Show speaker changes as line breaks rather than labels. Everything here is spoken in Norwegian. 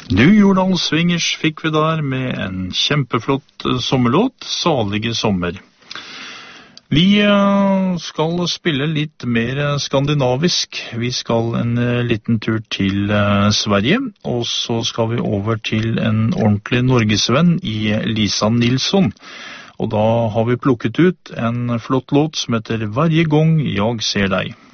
New Jordal Swingers fikk vi der med en kjempeflott sommerlåt, Salige sommer. Vi skal spille litt mer skandinavisk. Vi skal en liten tur til Sverige, og så skal vi over til en ordentlig norgesvenn i Lisa Nilsson. Og da har vi plukket ut en flott låt som heter Varje gång jag ser deg.